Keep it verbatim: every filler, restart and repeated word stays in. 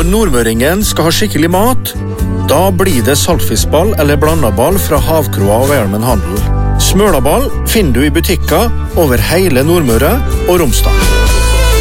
Når nordmøringen skal ha skikkelig mat, da blir det saltfiskball eller blandaball fra Havkroa og Vermen Handel. Smølaball finner du i butikker over hele Nordmøre og Romsdal.